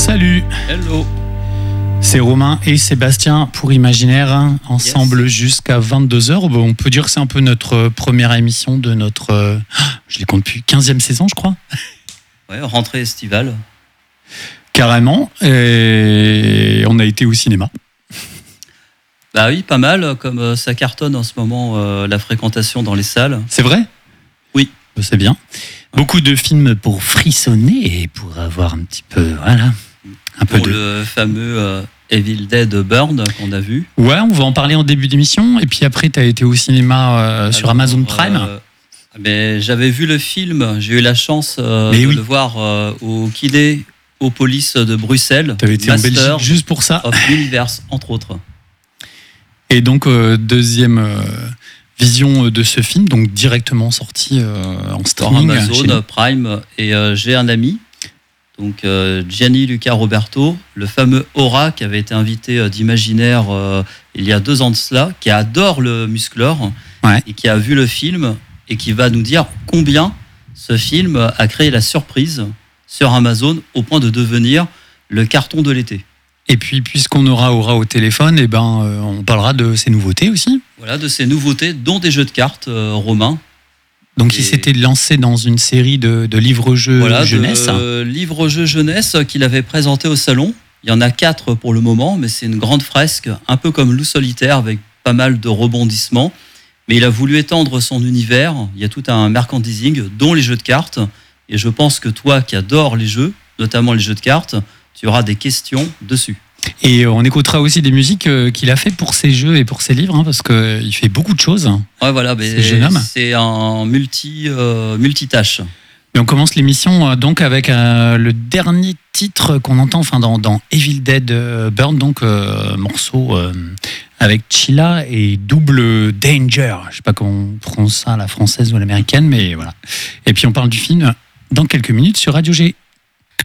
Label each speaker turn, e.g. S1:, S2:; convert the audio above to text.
S1: Salut.
S2: Hello.
S1: C'est Romain et Sébastien pour Imaginaire, ensemble jusqu'à 22h. On peut dire que c'est un peu notre première émission de notre, je les compte plus, 15e saison, je crois.
S2: Ouais, rentrée estivale.
S1: Carrément. Et on a été au cinéma.
S2: Bah oui, pas mal, comme ça cartonne en ce moment, la fréquentation dans les salles.
S1: C'est vrai ?
S2: Oui.
S1: C'est bien. Beaucoup de films pour frissonner et pour avoir un petit peu, voilà, un peu
S2: pour le fameux Evil Dead Burn qu'on a vu.
S1: Ouais, on va en parler en début d'émission. Et puis après, tu as été au cinéma sur Amazon Prime.
S2: Mais j'avais vu le film, j'ai eu la chance le voir au Kinéopolis de Bruxelles.
S1: Tu avais été en Belgique juste pour ça.
S2: Of Universe, entre autres.
S1: Et donc, deuxième vision de ce film, donc directement sorti en streaming.
S2: Amazon Prime. Et j'ai un ami, donc Gianni Luca Roberto, le fameux Aura qui avait été invité d'Imaginaire il y a 2 ans de cela, qui adore le Musclor et qui a vu le film et qui va nous dire combien ce film a créé la surprise sur Amazon au point de devenir le carton de l'été.
S1: Et puis, puisqu'on aura Aura au téléphone, on parlera de ses nouveautés aussi.
S2: Voilà, de ses nouveautés, dont des jeux de cartes, Romain.
S1: Donc, il s'était lancé dans une série de livres-jeux jeunesse.
S2: Livres-jeux jeunesse qu'il avait présenté au salon. Il y en a 4 pour le moment, mais c'est une grande fresque, un peu comme Loup solitaire, avec pas mal de rebondissements. Mais il a voulu étendre son univers. Il y a tout un merchandising, dont les jeux de cartes. Et je pense que toi qui adores les jeux, notamment les jeux de cartes, tu auras des questions dessus.
S1: Et on écoutera aussi des musiques qu'il a fait pour ses jeux et pour ses livres, parce qu'il fait beaucoup de choses.
S2: Ouais, voilà, c'est un multitâche.
S1: Mais on commence l'émission donc avec le dernier titre qu'on entend dans Evil Dead Burn, donc morceau avec Chilla et Double Danger. Je ne sais pas comment on prononce ça, la française ou l'américaine, mais voilà. Et puis on parle du film dans quelques minutes sur Radio G.